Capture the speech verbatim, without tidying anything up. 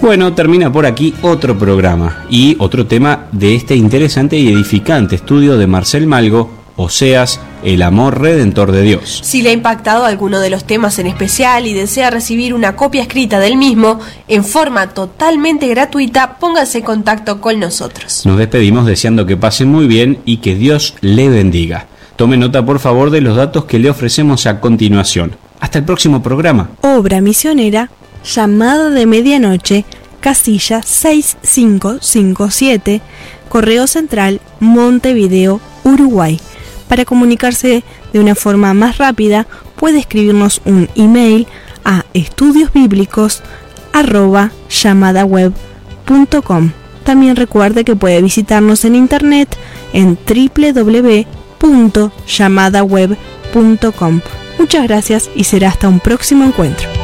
Bueno, termina por aquí otro programa y otro tema de este interesante y edificante estudio de Marcel Malgo, Oseas, el amor redentor de Dios. Si le ha impactado alguno de los temas en especial y desea recibir una copia escrita del mismo en forma totalmente gratuita, póngase en contacto con nosotros. Nos despedimos deseando que pasen muy bien y que Dios le bendiga. Tome nota por favor de los datos que le ofrecemos a continuación. Hasta el próximo programa. Obra misionera, llamada de medianoche, casilla seis cinco cinco siete, Correo Central, Montevideo, Uruguay. Para comunicarse de una forma más rápida, puede escribirnos un email a estudiosbíblicos arroba llamadaweb punto com. También recuerde que puede visitarnos en internet en doble u doble u doble u punto llamadaweb punto com. Muchas gracias y será hasta un próximo encuentro.